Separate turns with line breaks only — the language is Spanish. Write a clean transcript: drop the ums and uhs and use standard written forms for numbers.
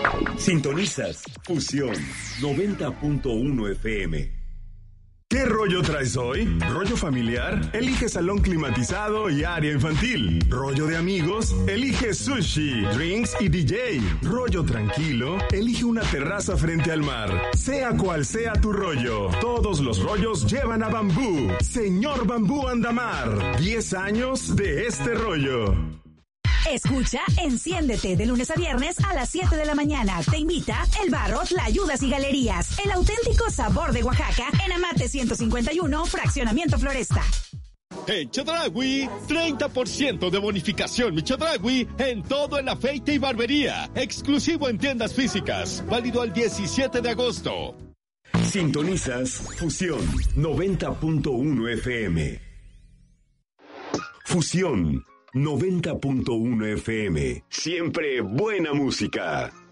Sintonizas Fusión 90.1 FM. ¿Qué rollo traes hoy? ¿Rollo familiar? Elige salón climatizado y área infantil. ¿Rollo de amigos? Elige sushi, drinks y DJ. ¿Rollo tranquilo? Elige una terraza frente al mar. Sea cual sea tu rollo, todos los rollos llevan a Bambú. Señor Bambú Andamar, 10 años de este rollo.
Escucha Enciéndete de lunes a viernes a las 7 de la mañana. Te invita El Barro, Tlayudas y Galerías. El auténtico sabor de Oaxaca en Amate 151, Fraccionamiento Floresta.
En Chedraui, 30% de bonificación mi Chedraui en todo el afeite y barbería. Exclusivo en tiendas físicas. Válido al 17 de agosto.
Sintonizas Fusión 90.1 FM. Fusión 90.1 FM. Siempre buena música.